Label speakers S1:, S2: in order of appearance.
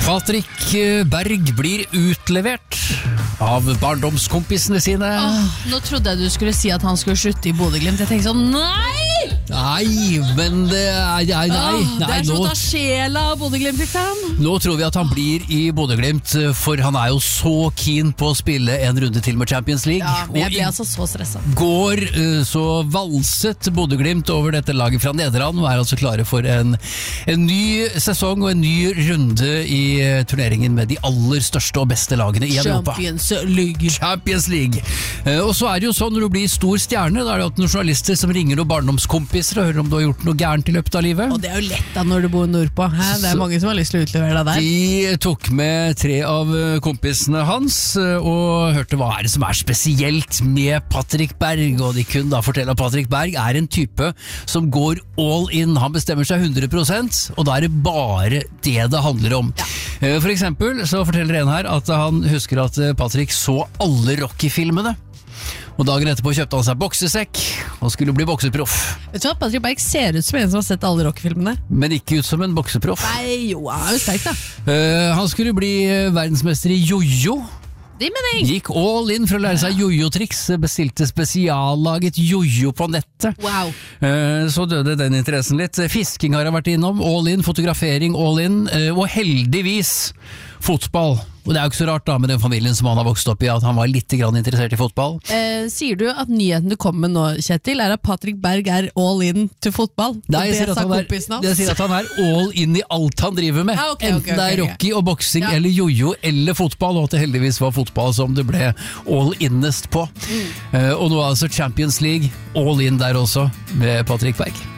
S1: Patrick Berg blir utlevert av barndomskompisene sine.
S2: Nå trodde jeg du skulle si at han skulle slutte i Bodø/Glimt. Jeg tenkte sånn,
S1: Nei, men det er nei,
S2: det er
S1: nå,
S2: sånn av sjela av Bodø/Glimt-fan.
S1: nå tror vi at han blir i Bodø/Glimt, for han er jo så keen på å spille en runde til med Champions League.
S2: Ja, men jeg
S1: Og
S2: ble altså så stresset.
S1: går så valset Bodø/Glimt over dette laget fra Nederland, og er altså klare for en ny sesong og en ny runde i turneringen med de aller største og beste lagene i Europa. Champions League. Og så er det jo sånn, når du blir stor stjerne, da er det jo noen journalister som ringer noen barndomskompiser og hører om du har gjort noe gærent i løpet av livet.
S2: Og det er jo lett da når du bor nordpå. Det er mange som har lyst til å utlevere deg der.
S1: De tok med 3 av kompisene hans og hørte hva er det som er spesielt med Patrick Berg, og de kunne da fortelle at Patrick Berg er en type som går all in. Han bestemmer seg 100%, og da er det bare det handler om. For eksempel så forteller en her at han husker at Patrick så alle Rocky-filmene. Og dagen etterpå kjøpte han seg boksesekk og skulle bli bokseproff.
S2: Vet du hva, Patrick Berg ser ut som en som har sett alle Rocky-filmene.
S1: Men ikke ut som en bokseproff.
S2: Nei, jo, han er jo sterk da.
S1: Han skulle bli verdensmester i jojo. Gikk all in for å lære seg jojo-triks, bestilte spesiallaget jojo på nettet.
S2: Wow.
S1: Så døde den interessen litt. Fisking har jeg vært innom, all in, fotografering all in, og heldigvis fotball. Og det er jo ikke så rart da med den familien som han har vokst opp i, at han var litt grann interessert i fotball.
S2: Sier du at nyheten du kom med nå, Kjetil, er at Patrick Berg er all in til fotball?
S1: Nei, jeg sier at han er all in i alt han driver med. Enten det er Rocky og boksing eller jojo eller fotball, og at det heldigvis var fotball som det ble all innest på. Og nå altså Champions League, all in der også med Patrick Berg.